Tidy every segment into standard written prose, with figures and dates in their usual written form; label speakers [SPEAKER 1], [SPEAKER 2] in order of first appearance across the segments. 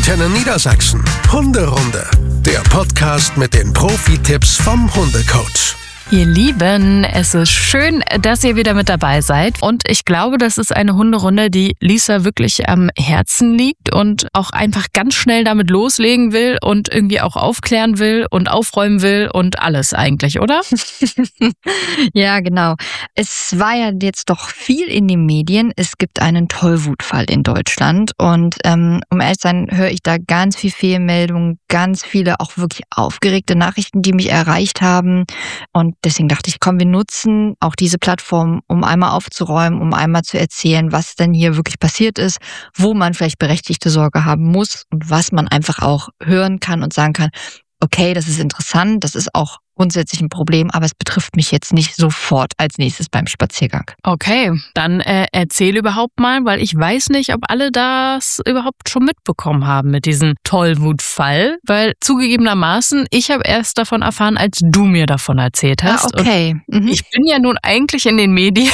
[SPEAKER 1] Antenne Niedersachsen. Hunderunde. Der Podcast mit den Profi-Tipps vom Hundecoach.
[SPEAKER 2] Ihr Lieben, es ist schön, dass ihr wieder mit dabei seid. Und ich glaube, das ist eine Hunderunde, die Lisa wirklich am Herzen liegt und auch einfach ganz schnell damit loslegen will und irgendwie auch aufklären will und aufräumen will und alles eigentlich, oder?
[SPEAKER 3] Ja, genau. Es war ja jetzt doch viel in den Medien. Es gibt einen Tollwutfall in Deutschland. Und um ehrlich zu sein, höre ich da ganz viel Fehlmeldungen, ganz viele auch wirklich aufgeregte Nachrichten, die mich erreicht haben. Und deswegen dachte ich, komm, wir nutzen auch diese Plattform, um einmal aufzuräumen, um einmal zu erzählen, was denn hier wirklich passiert ist, wo man vielleicht berechtigte Sorge haben muss und was man einfach auch hören kann und sagen kann, okay, das ist interessant, das ist auch grundsätzlich ein Problem, aber es betrifft mich jetzt nicht sofort als nächstes beim Spaziergang.
[SPEAKER 2] Okay, dann erzähl überhaupt mal, weil ich weiß nicht, ob alle das überhaupt schon mitbekommen haben mit diesem Tollwutfall, weil zugegebenermaßen, ich habe erst davon erfahren, als du mir davon erzählt hast.
[SPEAKER 3] Ah, okay.
[SPEAKER 2] Und ich bin ja nun eigentlich in den Medien.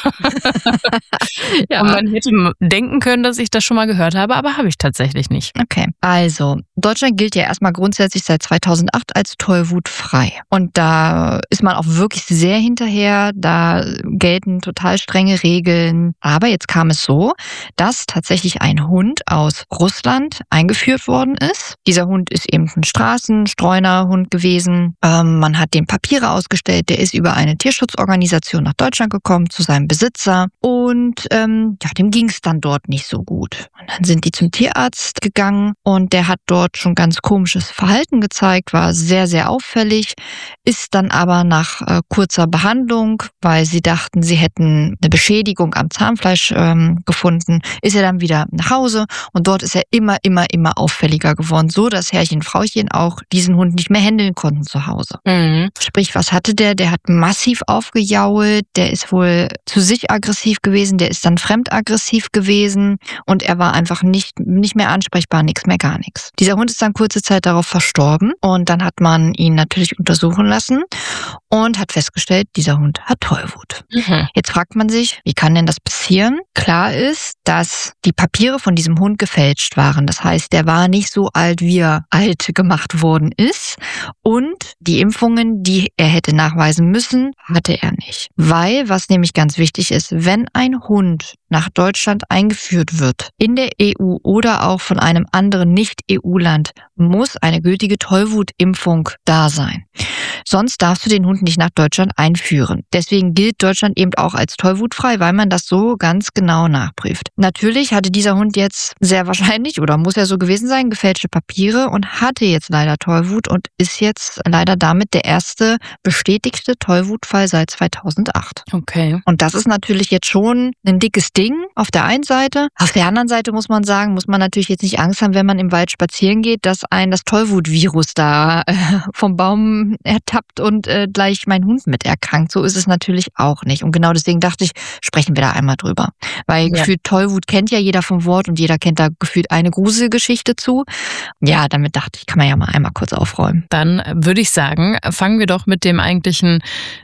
[SPEAKER 2] Ja. Und man hätte denken können, dass ich das schon mal gehört habe, aber habe ich tatsächlich nicht.
[SPEAKER 3] Okay, also Deutschland gilt ja erstmal grundsätzlich seit 2008 als tollwutfrei. Und da ist man auch wirklich sehr hinterher, da gelten total strenge Regeln. Aber jetzt kam es so, dass tatsächlich ein Hund aus Russland eingeführt worden ist. Dieser Hund ist eben ein Straßenstreunerhund gewesen. Man hat dem Papiere ausgestellt, der ist über eine Tierschutzorganisation nach Deutschland gekommen, zu seinem Besitzer. Und dem ging es dann dort nicht so gut. Und dann sind die zum Tierarzt gegangen und der hat dort schon ganz komisches Verhalten gezeigt, war sehr, sehr auffällig. Ist dann aber nach kurzer Behandlung, weil sie dachten, sie hätten eine Beschädigung am Zahnfleisch gefunden, ist er dann wieder nach Hause und dort ist er immer auffälliger geworden, so dass Herrchen und Frauchen auch diesen Hund nicht mehr händeln konnten zu Hause. Mhm. Sprich, was hatte der? Der hat massiv aufgejault, der ist wohl zu sich aggressiv gewesen, der ist dann fremdaggressiv gewesen und er war einfach nicht mehr ansprechbar, nichts mehr, gar nichts. Dieser Hund ist dann kurze Zeit darauf verstorben und dann hat man ihn natürlich untersuchen lassen und hat festgestellt, dieser Hund hat Tollwut. Mhm. Jetzt fragt man sich, wie kann denn das passieren? Klar ist, dass die Papiere von diesem Hund gefälscht waren. Das heißt, der war nicht so alt, wie er alt gemacht worden ist. Und die Impfungen, die er hätte nachweisen müssen, hatte er nicht. Weil, was nämlich ganz wichtig ist, wenn ein Hund nach Deutschland eingeführt wird, in der EU oder auch von einem anderen Nicht-EU-Land, muss eine gültige Tollwutimpfung da sein. Sonst darfst du den Hund nicht nach Deutschland einführen. Deswegen gilt Deutschland eben auch als tollwutfrei, weil man das so ganz genau nachprüft. Natürlich hatte dieser Hund jetzt sehr wahrscheinlich, oder muss ja so gewesen sein, gefälschte Papiere und hatte jetzt leider Tollwut und ist jetzt leider damit der erste bestätigte Tollwutfall seit 2008.
[SPEAKER 2] Okay.
[SPEAKER 3] Und das ist natürlich jetzt schon ein dickes Ding auf der einen Seite. Auf der anderen Seite muss man sagen, muss man natürlich jetzt nicht Angst haben, wenn man im Wald spazieren geht, dass einen das Tollwutvirus da vom Baum ertappt und gleich mein Hund mit erkrankt. So ist es natürlich auch nicht. Und genau deswegen dachte ich, sprechen wir da einmal drüber. Weil gefühlt Tollwut kennt ja jeder vom Wort und jeder kennt da gefühlt eine Gruselgeschichte zu. Ja, damit dachte ich, kann man ja mal einmal kurz aufräumen.
[SPEAKER 2] Dann würde ich sagen, fangen wir doch mit dem eigentlichen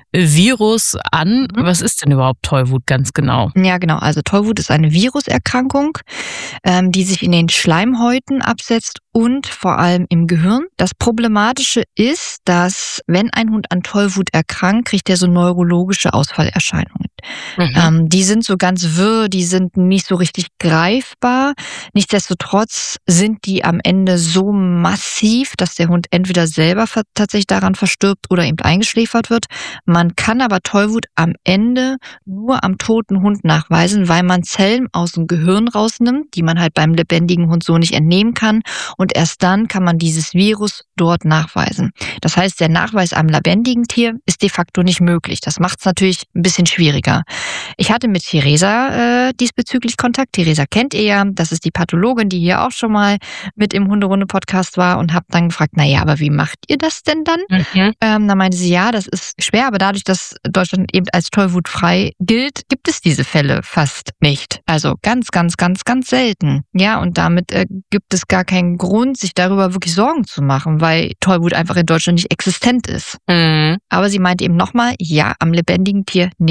[SPEAKER 2] Virus an. Was ist denn überhaupt Tollwut ganz genau?
[SPEAKER 3] Ja, genau. Also Tollwut ist eine Viruserkrankung, die sich in den Schleimhäuten absetzt und vor allem im Gehirn. Das Problematische ist, dass wenn ein Hund an Tollwut erkrankt, kriegt er so neurologische Ausfallerscheinungen. Die sind so ganz wirr, die sind nicht so richtig greifbar. Nichtsdestotrotz sind die am Ende so massiv, dass der Hund entweder selber tatsächlich daran verstirbt oder eben eingeschläfert wird. Man kann aber Tollwut am Ende nur am toten Hund nachweisen, weil man Zellen aus dem Gehirn rausnimmt, die man halt beim lebendigen Hund so nicht entnehmen kann. Und erst dann kann man dieses Virus dort nachweisen. Das heißt, der Nachweis am lebendigen Tier ist de facto nicht möglich. Das macht es natürlich ein bisschen schwieriger. Ich hatte mit Theresa diesbezüglich Kontakt. Theresa kennt ihr ja. Das ist die Pathologin, die hier auch schon mal mit im Hunderunde-Podcast war und habe dann gefragt, naja, aber wie macht ihr das denn dann? Da meinte sie, ja, das ist schwer, aber dadurch, dass Deutschland eben als tollwutfrei gilt, gibt es diese Fälle fast nicht. Also ganz selten. Ja, und damit gibt es gar keinen Grund, sich darüber wirklich Sorgen zu machen, weil Tollwut einfach in Deutschland nicht existent ist. Aber sie meinte eben nochmal, ja, am lebendigen Tier nicht nachweisbar.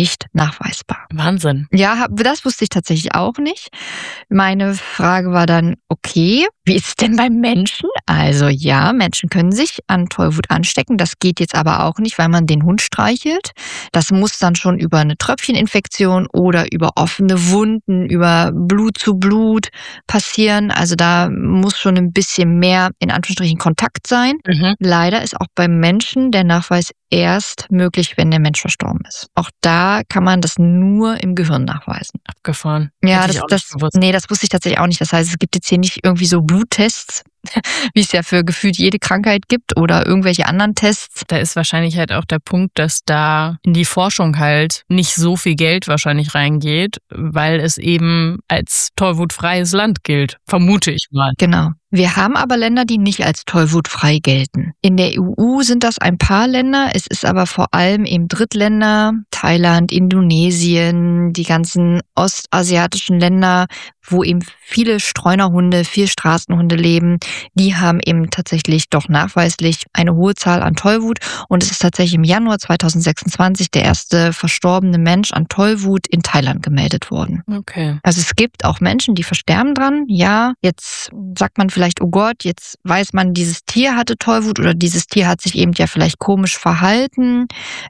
[SPEAKER 3] nachweisbar.
[SPEAKER 2] Wahnsinn.
[SPEAKER 3] Ja, das wusste ich tatsächlich auch nicht. Meine Frage war dann, okay, wie ist es denn beim Menschen? Also ja, Menschen können sich an Tollwut anstecken. Das geht jetzt aber auch nicht, weil man den Hund streichelt. Das muss dann schon über eine Tröpfcheninfektion oder über offene Wunden, über Blut zu Blut passieren. Also da muss schon ein bisschen mehr, in Anführungsstrichen, Kontakt sein. Leider ist auch beim Menschen der Nachweis erst möglich, wenn der Mensch verstorben ist. Auch da kann man das nur im Gehirn nachweisen.
[SPEAKER 2] Abgefahren.
[SPEAKER 3] Ja,
[SPEAKER 2] Hätte ich auch nicht gewusst.
[SPEAKER 3] das wusste ich tatsächlich auch nicht. Das heißt, es gibt jetzt hier nicht irgendwie so Bluttests, wie es ja für gefühlt jede Krankheit gibt oder irgendwelche anderen Tests.
[SPEAKER 2] Da ist wahrscheinlich halt auch der Punkt, dass da in die Forschung halt nicht so viel Geld wahrscheinlich reingeht, weil es eben als tollwutfreies Land gilt, vermute ich mal.
[SPEAKER 3] Genau. Wir haben aber Länder, die nicht als tollwutfrei gelten. In der EU sind das ein paar Länder. Es ist aber vor allem eben Drittländer, Thailand, Indonesien, die ganzen ostasiatischen Länder, wo eben viele Streunerhunde, viel Straßenhunde leben. Die haben eben tatsächlich doch nachweislich eine hohe Zahl an Tollwut. Und es ist tatsächlich im Januar 2026 der erste verstorbene Mensch an Tollwut in Thailand gemeldet worden.
[SPEAKER 2] Okay.
[SPEAKER 3] Also es gibt auch Menschen, die versterben dran. Ja, jetzt sagt man vielleicht, oh Gott, jetzt weiß man, dieses Tier hatte Tollwut oder dieses Tier hat sich eben ja vielleicht komisch verhalten.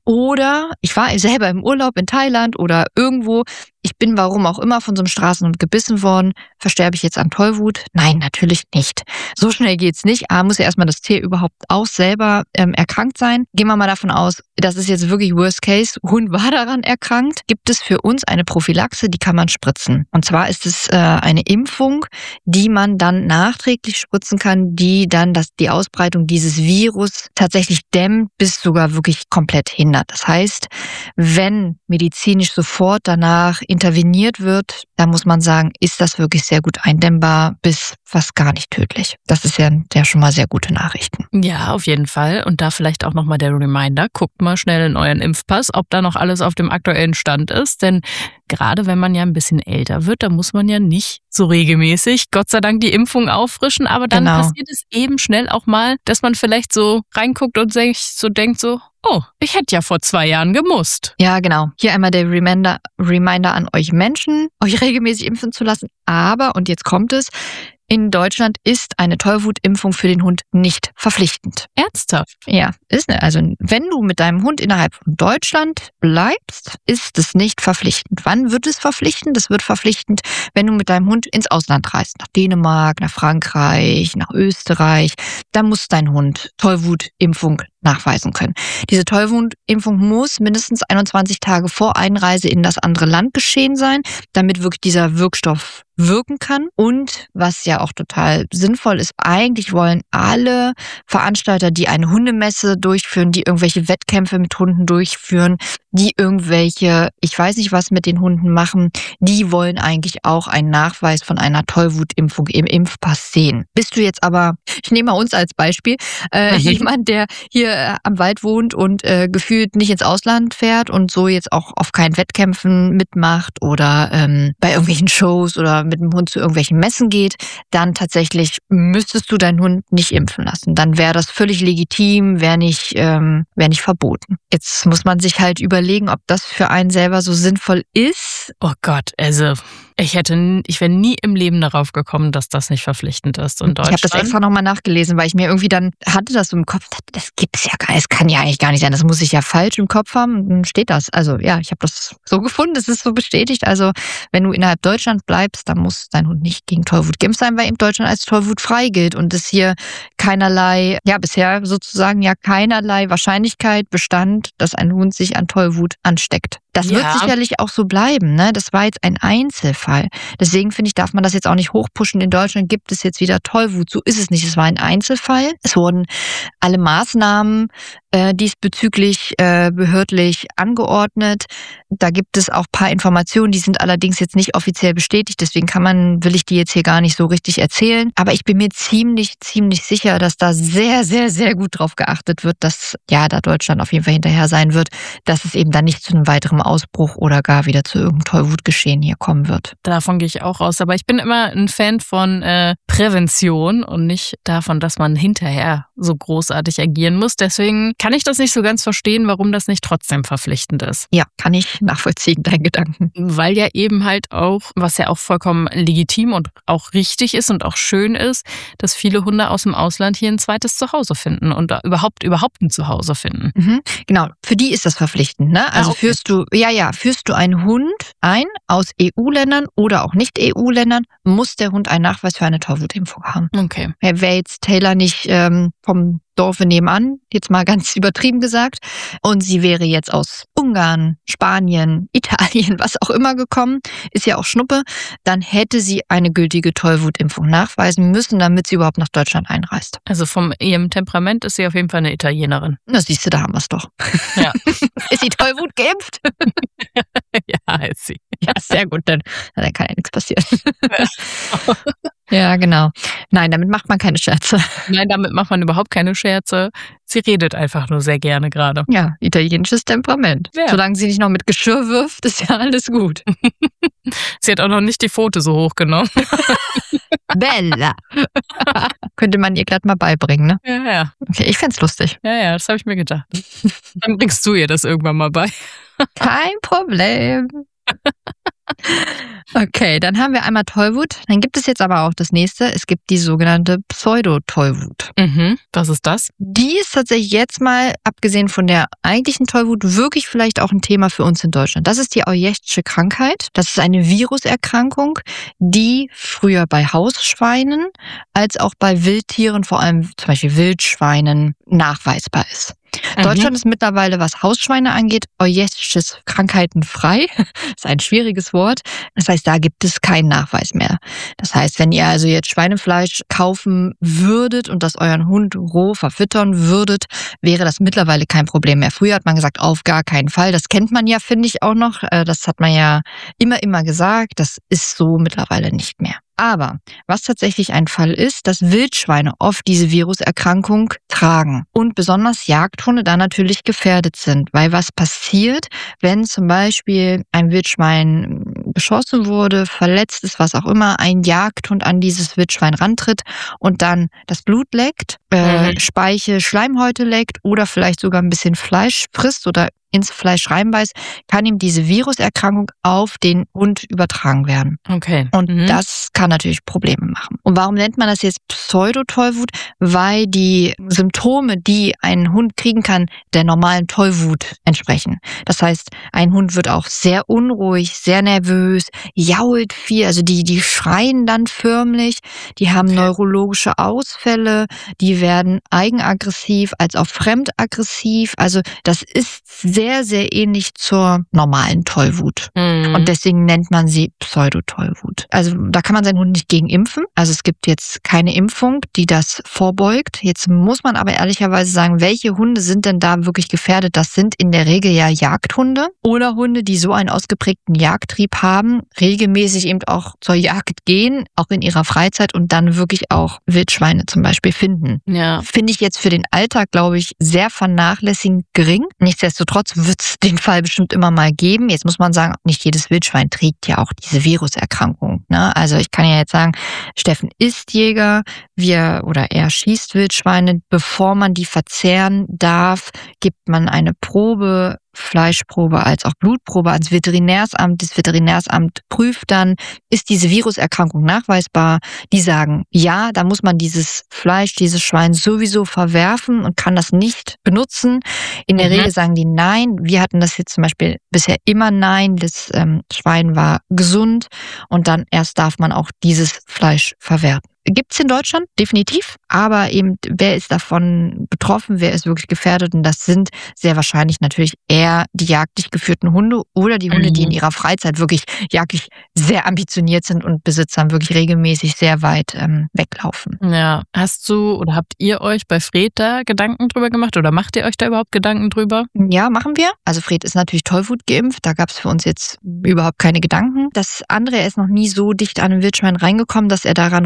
[SPEAKER 3] Oder ich war selber im Urlaub in Thailand oder irgendwo. Ich bin warum auch immer von so einem Straßenhund gebissen worden. Versterbe ich jetzt an Tollwut? Nein, natürlich nicht. So schnell geht's nicht. Muss ja erstmal das Tier überhaupt auch selber erkrankt sein. Gehen wir mal davon aus, das ist jetzt wirklich Worst Case. Hund war daran erkrankt. Gibt es für uns eine Prophylaxe, die kann man spritzen. Und zwar ist es eine Impfung, die man dann nachträglich spritzen kann, die dann die Ausbreitung dieses Virus tatsächlich dämmt, bis sogar wirklich komplett hindert. Das heißt, wenn medizinisch sofort danach interveniert wird, dann muss man sagen, ist das wirklich sehr gut eindämmbar bis fast gar nicht tödlich. Das ist ja schon mal sehr gute Nachrichten.
[SPEAKER 2] Ja, auf jeden Fall. Und da vielleicht auch nochmal der Reminder, guckt mal schnell in euren Impfpass, ob da noch alles auf dem aktuellen Stand ist. Denn gerade wenn man ja ein bisschen älter wird, da muss man ja nicht so regelmäßig, Gott sei Dank, die Impfung auffrischen. Aber dann passiert es eben schnell auch mal, dass man vielleicht so reinguckt und denkt so, oh, ich hätte ja vor 2 Jahren gemusst.
[SPEAKER 3] Ja, genau. Hier einmal der Reminder an euch Menschen, euch regelmäßig impfen zu lassen. Aber, und jetzt kommt es, in Deutschland ist eine Tollwutimpfung für den Hund nicht verpflichtend.
[SPEAKER 2] Ernsthaft?
[SPEAKER 3] Ja, also wenn du mit deinem Hund innerhalb von Deutschland bleibst, ist es nicht verpflichtend. Wann wird es verpflichtend? Es wird verpflichtend, wenn du mit deinem Hund ins Ausland reist. Nach Dänemark, nach Frankreich, nach Österreich. Da muss dein Hund Tollwutimpfung nachweisen können. Diese Tollwutimpfung muss mindestens 21 Tage vor Einreise in das andere Land geschehen sein, damit wirklich dieser Wirkstoff wirken kann. Und was ja auch total sinnvoll ist, eigentlich wollen alle Veranstalter, die eine Hundemesse durchführen, die irgendwelche Wettkämpfe mit Hunden durchführen, die irgendwelche, ich weiß nicht was mit den Hunden machen, die wollen eigentlich auch einen Nachweis von einer Tollwutimpfung im Impfpass sehen. Bist du jetzt aber, ich nehme mal uns als Beispiel, jemand, der hier am Wald wohnt und gefühlt nicht ins Ausland fährt und so jetzt auch auf keinen Wettkämpfen mitmacht oder bei irgendwelchen Shows oder mit dem Hund zu irgendwelchen Messen geht, dann tatsächlich müsstest du deinen Hund nicht impfen lassen. Dann wäre das völlig legitim, wäre nicht verboten. Jetzt muss man sich halt überlegen, ob das für einen selber so sinnvoll ist.
[SPEAKER 2] Oh Gott, also ich wäre nie im Leben darauf gekommen, dass das nicht verpflichtend ist in Deutschland.
[SPEAKER 3] Ich habe das extra nochmal nachgelesen, weil ich mir irgendwie dann hatte das so im Kopf, das gibt's ja gar nicht, das kann ja eigentlich gar nicht sein, das muss ich ja falsch im Kopf haben, und dann steht das. Also ja, ich habe das so gefunden, das ist so bestätigt. Also wenn du innerhalb Deutschland bleibst, dann muss dein Hund nicht gegen Tollwut geimpft sein, weil eben Deutschland als tollwutfrei gilt und es hier bisher sozusagen keinerlei Wahrscheinlichkeit bestand, dass ein Hund sich an Tollwut ansteckt. Das wird sicherlich auch so bleiben, ne? Das war jetzt ein Einzelfall. Deswegen finde ich, darf man das jetzt auch nicht hochpushen. In Deutschland gibt es jetzt wieder Tollwut. So ist es nicht. Es war ein Einzelfall. Es wurden alle Maßnahmen diesbezüglich behördlich angeordnet. Da gibt es auch ein paar Informationen, die sind allerdings jetzt nicht offiziell bestätigt. Deswegen will ich die jetzt hier gar nicht so richtig erzählen. Aber ich bin mir ziemlich sicher, dass da sehr, sehr, sehr gut drauf geachtet wird, dass da Deutschland auf jeden Fall hinterher sein wird, dass es eben dann nicht zu einem weiteren Ausbruch oder gar wieder zu irgendeinem Tollwutgeschehen hier kommen wird.
[SPEAKER 2] davon gehe ich auch aus. Aber ich bin immer ein Fan von Prävention und nicht davon, dass man hinterher so großartig agieren muss. Deswegen kann ich das nicht so ganz verstehen, warum das nicht trotzdem verpflichtend ist.
[SPEAKER 3] Ja, kann ich nachvollziehen, deinen Gedanken.
[SPEAKER 2] Weil ja eben halt auch, was ja auch vollkommen legitim und auch richtig ist und auch schön ist, dass viele Hunde aus dem Ausland hier ein zweites Zuhause finden und überhaupt ein Zuhause finden.
[SPEAKER 3] Mhm, genau, für die ist das verpflichtend, ne? Also
[SPEAKER 2] okay.
[SPEAKER 3] führst du einen Hund ein aus EU-Ländern oder auch Nicht-EU-Ländern, muss der Hund einen Nachweis für eine Tollwutimpfung haben.
[SPEAKER 2] Okay.
[SPEAKER 3] Wäre jetzt Taylor nicht vom Dorfe nebenan, jetzt mal ganz übertrieben gesagt, und sie wäre jetzt aus Ungarn, Spanien, Italien, was auch immer gekommen, ist ja auch Schnuppe, dann hätte sie eine gültige Tollwutimpfung nachweisen müssen, damit sie überhaupt nach Deutschland einreist.
[SPEAKER 2] Also von ihrem Temperament ist sie auf jeden Fall eine Italienerin.
[SPEAKER 3] Na siehst du, da haben wir es doch.
[SPEAKER 2] Ja.
[SPEAKER 3] Ist sie Tollwut geimpft?
[SPEAKER 2] Ja, ist sie.
[SPEAKER 3] Ja, sehr gut, dann kann ja nichts passieren. Ja, genau. Nein, damit macht man keine Scherze.
[SPEAKER 2] Nein, damit macht man überhaupt keine Scherze. Sie redet einfach nur sehr gerne gerade.
[SPEAKER 3] Ja, italienisches Temperament.
[SPEAKER 2] Ja.
[SPEAKER 3] Solange sie nicht noch mit Geschirr wirft, ist ja alles gut.
[SPEAKER 2] Sie hat auch noch nicht die Pfote so hochgenommen.
[SPEAKER 3] Bella. Könnte man ihr glatt mal beibringen, ne?
[SPEAKER 2] Ja.
[SPEAKER 3] Okay, ich fänd's lustig.
[SPEAKER 2] Ja, das habe ich mir gedacht. Dann bringst du ihr das irgendwann mal bei.
[SPEAKER 3] Kein Problem. Okay, dann haben wir einmal Tollwut. Dann gibt es jetzt aber auch das nächste. Es gibt die sogenannte Pseudo-Tollwut.
[SPEAKER 2] Was ist das?
[SPEAKER 3] Die ist tatsächlich jetzt mal, abgesehen von der eigentlichen Tollwut, wirklich vielleicht auch ein Thema für uns in Deutschland. Das ist die Ojeschsche Krankheit. Das ist eine Viruserkrankung, die früher bei Hausschweinen als auch bei Wildtieren, vor allem zum Beispiel Wildschweinen, nachweisbar ist. Deutschland ist mittlerweile, was Hausschweine angeht, Ojeschsches Krankheiten frei. Das ist ein schwieriges Wort. Das heißt, da gibt es keinen Nachweis mehr. Das heißt, wenn ihr also jetzt Schweinefleisch kaufen würdet und das euren Hund roh verfüttern würdet, wäre das mittlerweile kein Problem mehr. Früher hat man gesagt, auf gar keinen Fall. Das kennt man ja, finde ich, auch noch. Das hat man ja immer gesagt. Das ist so mittlerweile nicht mehr. Aber was tatsächlich ein Fall ist, dass Wildschweine oft diese Viruserkrankung tragen und besonders Jagdhunde da natürlich gefährdet sind. Weil was passiert, wenn zum Beispiel ein Wildschwein beschossen wurde, verletzt ist, was auch immer, ein Jagdhund an dieses Wildschwein rantritt und dann das Blut leckt, Speichel, Schleimhäute leckt oder vielleicht sogar ein bisschen Fleisch frisst oder ins Fleisch reinbeißt, kann ihm diese Viruserkrankung auf den Hund übertragen werden.
[SPEAKER 2] Okay.
[SPEAKER 3] Und das kann natürlich Probleme machen. Und warum nennt man das jetzt Pseudo-Tollwut? Weil die Symptome, die ein Hund kriegen kann, der normalen Tollwut entsprechen. Das heißt, ein Hund wird auch sehr unruhig, sehr nervös, jault viel, also die schreien dann förmlich, die haben neurologische Ausfälle, die werden eigenaggressiv als auch fremdaggressiv. Also das ist sehr, sehr ähnlich zur normalen Tollwut. Und deswegen nennt man sie Pseudo-Tollwut. Also da kann man seinen Hund nicht gegen impfen. Also es gibt jetzt keine Impfung, die das vorbeugt. Jetzt muss man aber ehrlicherweise sagen, welche Hunde sind denn da wirklich gefährdet? Das sind in der Regel ja Jagdhunde oder Hunde, die so einen ausgeprägten Jagdtrieb haben, regelmäßig eben auch zur Jagd gehen, auch in ihrer Freizeit und dann wirklich auch Wildschweine zum Beispiel finden.
[SPEAKER 2] Ja.
[SPEAKER 3] Finde ich jetzt für den Alltag, glaube ich, sehr vernachlässigend gering. Nichtsdestotrotz wird es den Fall bestimmt immer mal geben. Jetzt muss man sagen, nicht jedes Wildschwein trägt ja auch diese Viruserkrankung, ne? Also ich kann ja jetzt sagen, Steffen ist Jäger, er schießt Wildschweine. Bevor man die verzehren darf, gibt man eine Probe, Fleischprobe als auch Blutprobe ans Veterinärsamt. Das Veterinärsamt prüft dann, ist diese Viruserkrankung nachweisbar? Die sagen, ja, da muss man dieses Fleisch, dieses Schwein sowieso verwerfen und kann das nicht benutzen. In der Regel sagen die nein. Wir hatten das jetzt zum Beispiel bisher immer nein. Das Schwein war gesund und dann erst darf man auch dieses Fleisch verwerten. Gibt's in Deutschland, definitiv. Aber eben, wer ist davon betroffen, wer ist wirklich gefährdet? Und das sind sehr wahrscheinlich natürlich eher die jagdlich geführten Hunde oder die Hunde, die in ihrer Freizeit wirklich jagdlich sehr ambitioniert sind und Besitzern wirklich regelmäßig sehr weit weglaufen.
[SPEAKER 2] Ja, habt ihr euch bei Fred da Gedanken drüber gemacht oder macht ihr euch da überhaupt Gedanken drüber?
[SPEAKER 3] Ja, machen wir. Also Fred ist natürlich Tollwut geimpft, da gab's für uns jetzt überhaupt keine Gedanken. Das andere, er ist noch nie so dicht an ein Wildschwein reingekommen, dass er daran rumgeleckt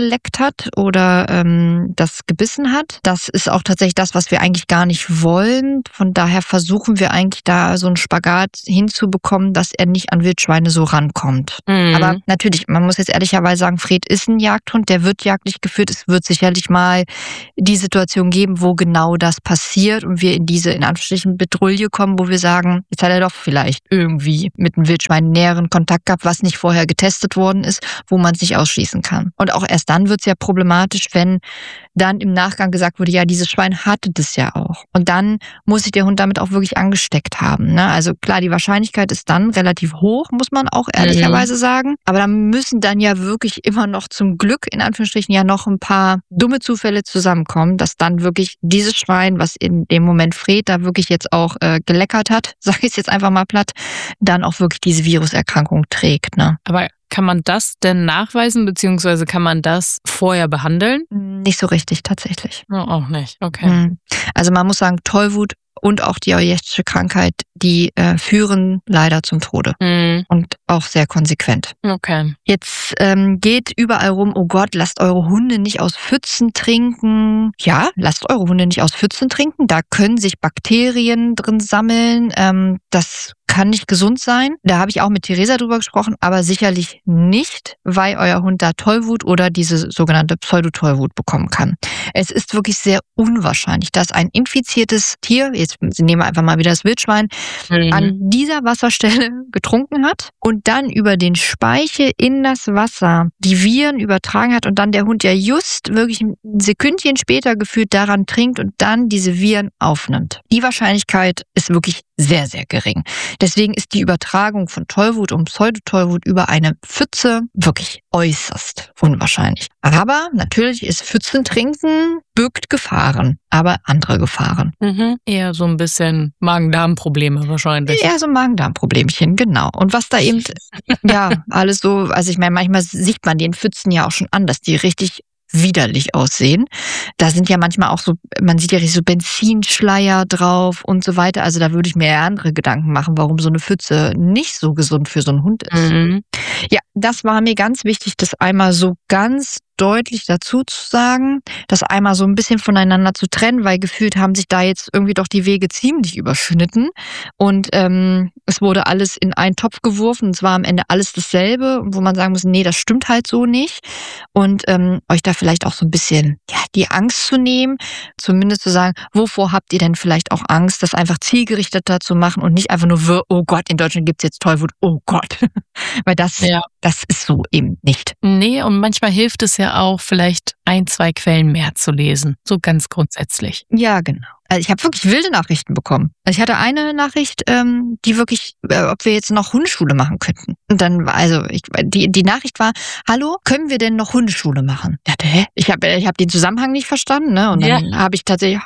[SPEAKER 3] geleckt hat oder das gebissen hat. Das ist auch tatsächlich das, was wir eigentlich gar nicht wollen. Von daher versuchen wir eigentlich da so einen Spagat hinzubekommen, dass er nicht an Wildschweine so rankommt. Aber natürlich, man muss jetzt ehrlicherweise sagen, Fred ist ein Jagdhund, der wird jagdlich geführt. Es wird sicherlich mal die Situation geben, wo genau das passiert und wir in diese, in Anführungsstrichen, Bedrulle kommen, wo wir sagen, jetzt hat er doch vielleicht irgendwie mit einem Wildschwein näheren Kontakt gehabt, was nicht vorher getestet worden ist, wo man es nicht ausschließen kann. Und auch erst dann wird es ja problematisch, wenn dann im Nachgang gesagt wurde, ja, dieses Schwein hatte das ja auch. Und dann muss sich der Hund damit auch wirklich angesteckt haben. Ne? Also klar, die Wahrscheinlichkeit ist dann relativ hoch, muss man auch ehrlicherweise sagen. Aber da müssen dann ja wirklich immer noch zum Glück, in Anführungsstrichen, ja noch ein paar dumme Zufälle zusammenkommen, dass dann wirklich dieses Schwein, was in dem Moment Fred da wirklich jetzt auch geleckert hat, sage ich es jetzt einfach mal platt, dann auch wirklich diese Viruserkrankung trägt. Ne?
[SPEAKER 2] Aber kann man das denn nachweisen, beziehungsweise kann man das vorher behandeln?
[SPEAKER 3] Nicht so richtig, tatsächlich.
[SPEAKER 2] Oh, auch nicht, okay.
[SPEAKER 3] Also man muss sagen, Tollwut und auch die Ojeschsche Krankheit, die führen leider zum Tode. Und auch sehr konsequent.
[SPEAKER 2] Okay.
[SPEAKER 3] Jetzt geht überall rum, oh Gott, lasst eure Hunde nicht aus Pfützen trinken. Ja, lasst eure Hunde nicht aus Pfützen trinken. Da können sich Bakterien drin sammeln. Das kann nicht gesund sein. Da habe ich auch mit Theresa drüber gesprochen, aber sicherlich nicht, weil euer Hund da Tollwut oder diese sogenannte Pseudotollwut bekommen kann. Es ist wirklich sehr unwahrscheinlich, dass ein infiziertes Tier, jetzt nehmen wir einfach mal wieder das Wildschwein, an dieser Wasserstelle getrunken hat und dann über den Speichel in das Wasser die Viren übertragen hat und dann der Hund ja just wirklich ein Sekündchen später gefühlt daran trinkt und dann diese Viren aufnimmt. Die Wahrscheinlichkeit ist wirklich sehr, sehr gering. Deswegen ist die Übertragung von Tollwut und Pseudotollwut über eine Pfütze wirklich äußerst unwahrscheinlich. Aber natürlich ist Pfützentrinken birgt Gefahren, aber andere Gefahren.
[SPEAKER 2] Eher so ein bisschen Magen-Darm-Probleme wahrscheinlich.
[SPEAKER 3] Eher so Magen-Darm-Problemchen, genau. Und was da eben, ja, alles so, also ich meine, manchmal sieht man den Pfützen ja auch schon an, dass die richtig widerlich aussehen. Da sind ja manchmal auch so, man sieht ja richtig so Benzinschleier drauf und so weiter. Also da würde ich mir eher andere Gedanken machen, warum so eine Pfütze nicht so gesund für so einen Hund ist. Ja, das war mir ganz wichtig, das einmal so ganz deutlich dazu zu sagen, das einmal so ein bisschen voneinander zu trennen, weil gefühlt haben sich da jetzt irgendwie doch die Wege ziemlich überschnitten und es wurde alles in einen Topf geworfen. Es war am Ende alles dasselbe, wo man sagen muss, nee, das stimmt halt so nicht. Und euch da vielleicht auch so ein bisschen die Angst zu nehmen, zumindest zu sagen, wovor habt ihr denn vielleicht auch Angst, das einfach zielgerichteter zu machen und nicht einfach nur, oh Gott, in Deutschland gibt's jetzt Tollwut, oh Gott. Weil das ist so eben nicht.
[SPEAKER 2] Nee, und manchmal hilft es ja auch, vielleicht 1, 2 Quellen mehr zu lesen. So ganz grundsätzlich.
[SPEAKER 3] Ja, genau. Also ich habe wirklich wilde Nachrichten bekommen. Also ich hatte eine Nachricht, die wirklich, ob wir jetzt noch Hundeschule machen könnten. Und dann, also die Nachricht war, hallo, können wir denn noch Hundeschule machen? Ich dachte, hä? Ich hab den Zusammenhang nicht verstanden, ne? Und dann habe ich tatsächlich,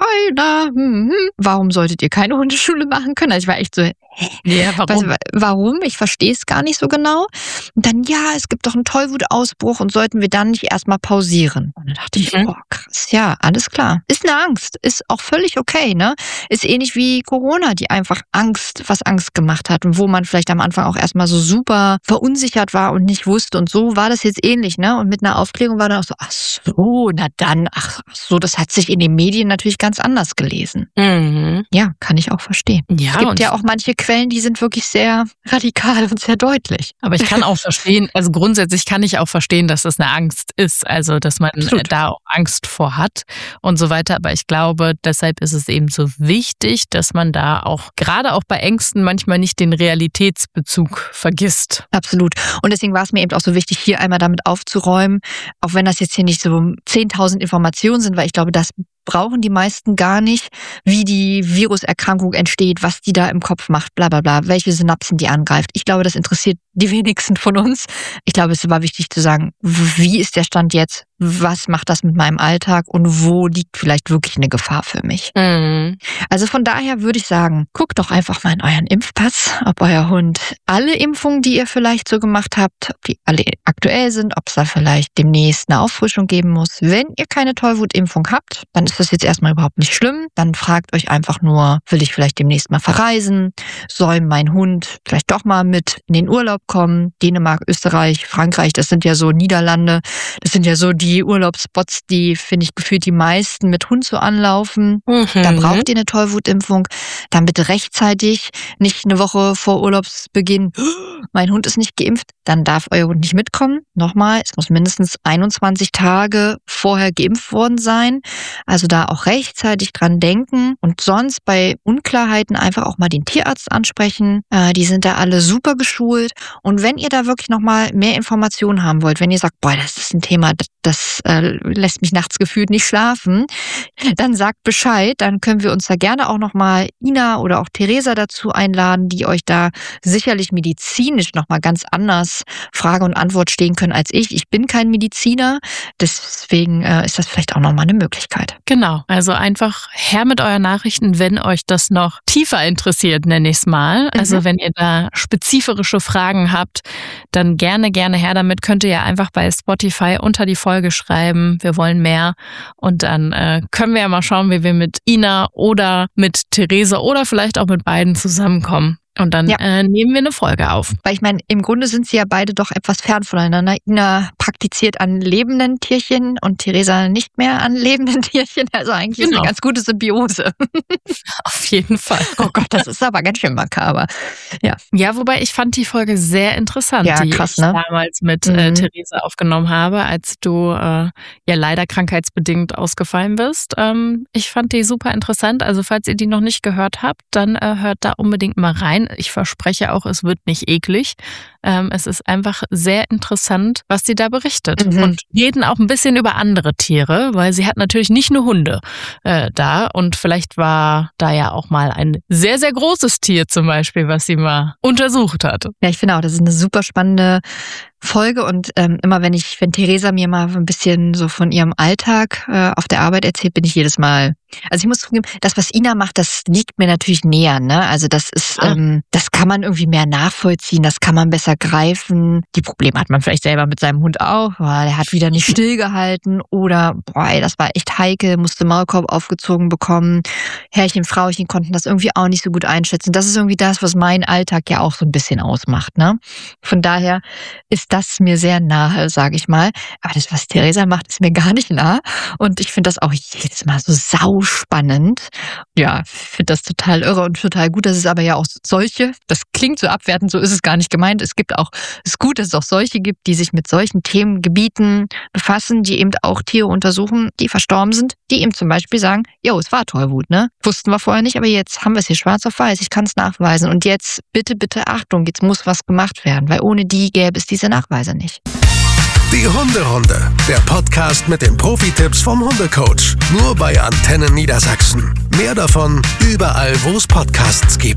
[SPEAKER 3] warum solltet ihr keine Hundeschule machen können? Also ich war echt so, hä?
[SPEAKER 2] Ja, warum?
[SPEAKER 3] Warum? Ich verstehe es gar nicht so genau. Und dann, es gibt doch einen Tollwutausbruch und sollten wir dann nicht erstmal pausieren? Und dann dachte ich, krass, ja, alles klar. Ist eine Angst, ist auch völlig okay, ne? Ist ähnlich wie Corona, die einfach Angst gemacht hat und wo man vielleicht am Anfang auch erstmal so super verunsichert war und nicht wusste und so war das jetzt ähnlich, ne? Und mit einer Aufklärung war dann auch so, ach so, na dann, ach so, das hat sich in den Medien natürlich ganz anders gelesen. Ja, kann ich auch verstehen.
[SPEAKER 2] Ja,
[SPEAKER 3] es gibt ja auch manche Quellen, die sind wirklich sehr radikal und sehr deutlich.
[SPEAKER 2] Aber ich kann auch verstehen, also grundsätzlich kann ich auch verstehen, dass das eine Angst ist, also dass man da auch Angst vor hat und so weiter. Aber ich glaube, deshalb ist es eben so wichtig, dass man da auch, gerade auch bei Ängsten, manchmal nicht den Realitätsbezug vergisst.
[SPEAKER 3] Absolut. Und deswegen war es mir eben auch so wichtig, hier einmal damit aufzuräumen, auch wenn das jetzt hier nicht so 10.000 Informationen sind, weil ich glaube, das brauchen die meisten gar nicht, wie die Viruserkrankung entsteht, was die da im Kopf macht, bla bla bla, welche Synapsen die angreift. Ich glaube, das interessiert die wenigsten von uns. Ich glaube, es war wichtig zu sagen, wie ist der Stand jetzt? Was macht das mit meinem Alltag und wo liegt vielleicht wirklich eine Gefahr für mich? Also von daher würde ich sagen, guckt doch einfach mal in euren Impfpass, ob euer Hund alle Impfungen, die ihr vielleicht so gemacht habt, ob die alle aktuell sind, ob es da vielleicht demnächst eine Auffrischung geben muss. Wenn ihr keine Tollwutimpfung habt, dann ist ist das jetzt erstmal überhaupt nicht schlimm. Dann fragt euch einfach nur, will ich vielleicht demnächst mal verreisen? Soll mein Hund vielleicht doch mal mit in den Urlaub kommen? Dänemark, Österreich, Frankreich, das sind ja so Niederlande. Das sind ja so die Urlaubsspots, die, finde ich, gefühlt die meisten mit Hund so anlaufen. Da braucht ihr eine Tollwutimpfung. Dann bitte rechtzeitig, nicht eine Woche vor Urlaubsbeginn. Mein Hund ist nicht geimpft, dann darf euer Hund nicht mitkommen. Nochmal, es muss mindestens 21 Tage vorher geimpft worden sein. Also da auch rechtzeitig dran denken und sonst bei Unklarheiten einfach auch mal den Tierarzt ansprechen. Die sind da alle super geschult. Und wenn ihr da wirklich nochmal mehr Informationen haben wollt, wenn ihr sagt, boah, das ist ein Thema, das lässt mich nachts gefühlt nicht schlafen, dann sagt Bescheid. Dann können wir uns da gerne auch nochmal Ina oder auch Theresa dazu einladen, die euch da sicherlich medizinisch nochmal ganz anders Frage und Antwort stehen können als ich. Ich bin kein Mediziner, deswegen ist das vielleicht auch nochmal eine Möglichkeit.
[SPEAKER 2] Genau, also einfach her mit euren Nachrichten, wenn euch das noch tiefer interessiert, nenne ich es mal. Also wenn ihr da spezifische Fragen habt, dann gerne her damit. Könnt ihr ja einfach bei Spotify unter die Folge schreiben, wir wollen mehr. Und dann können wir ja mal schauen, wie wir mit Ina oder mit Theresa oder vielleicht auch mit beiden zusammenkommen. Und dann nehmen wir eine Folge auf.
[SPEAKER 3] Weil ich meine, im Grunde sind sie ja beide doch etwas fern voneinander. Ina praktiziert an lebenden Tierchen und Theresa nicht mehr an lebenden Tierchen. Also eigentlich ist eine ganz gute Symbiose.
[SPEAKER 2] Auf jeden Fall.
[SPEAKER 3] Oh Gott, das ist aber ganz schön makaber.
[SPEAKER 2] Ja, wobei ich fand die Folge sehr interessant,
[SPEAKER 3] ja,
[SPEAKER 2] die
[SPEAKER 3] krass,
[SPEAKER 2] ich damals mit Theresa aufgenommen habe, als du ja leider krankheitsbedingt ausgefallen bist. Ich fand die super interessant. Also falls ihr die noch nicht gehört habt, dann hört da unbedingt mal rein. Ich verspreche auch, es wird nicht eklig. Es ist einfach sehr interessant, was sie da berichtet. Und reden auch ein bisschen über andere Tiere, weil sie hat natürlich nicht nur Hunde da. Und vielleicht war da ja auch mal ein sehr, sehr großes Tier zum Beispiel, was sie mal untersucht hat.
[SPEAKER 3] Ja, ich finde auch, das ist eine super spannende Folge und immer wenn Theresa mir mal ein bisschen so von ihrem Alltag auf der Arbeit erzählt, bin ich jedes Mal, also ich muss zugeben, das, was Ina macht, das liegt mir natürlich näher, ne? Also das ist, das kann man irgendwie mehr nachvollziehen, das kann man besser greifen. Die Probleme hat man vielleicht selber mit seinem Hund auch, weil er hat wieder nicht stillgehalten oder, boah, ey, das war echt heikel, musste Maulkorb aufgezogen bekommen. Herrchen, Frauchen konnten das irgendwie auch nicht so gut einschätzen. Das ist irgendwie das, was mein Alltag ja auch so ein bisschen ausmacht, ne? Von daher ist das mir sehr nahe, sage ich mal. Aber das, was Theresa macht, ist mir gar nicht nah. Und ich finde das auch jedes Mal so sauspannend. Ja, ich finde das total irre und total gut, dass es aber ja auch solche, das klingt so abwertend, so ist es gar nicht gemeint. Es ist gut, dass es auch solche gibt, die sich mit solchen Themengebieten befassen, die eben auch Tiere untersuchen, die verstorben sind, die eben zum Beispiel sagen, jo, es war Tollwut, ne? Wussten wir vorher nicht, aber jetzt haben wir es hier schwarz auf weiß, ich kann es nachweisen. Und jetzt bitte Achtung, jetzt muss was gemacht werden, weil ohne die gäbe es diese Nachweise nicht.
[SPEAKER 1] Die Hunderunde, der Podcast mit den Profi-Tipps vom Hundecoach. Nur bei Antennen Niedersachsen. Mehr davon überall, wo es Podcasts gibt.